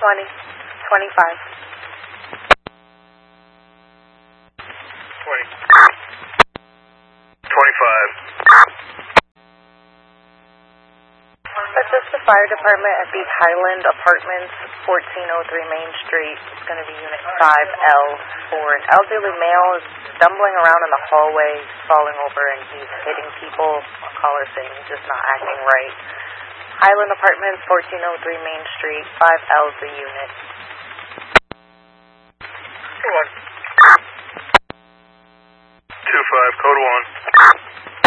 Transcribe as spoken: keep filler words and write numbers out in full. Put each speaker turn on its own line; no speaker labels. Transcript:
twenty, twenty-five.
twenty. twenty-five.
That's the fire department at the Highland Apartments, fourteen oh three Main Street. It's going to be Unit five L four. An elderly male is stumbling around in the hallway, falling over, and he's hitting people. A caller saying he's just not acting right. Highland Apartments, fourteen oh three Main Street, five L is the unit.
Code one. two five, code one.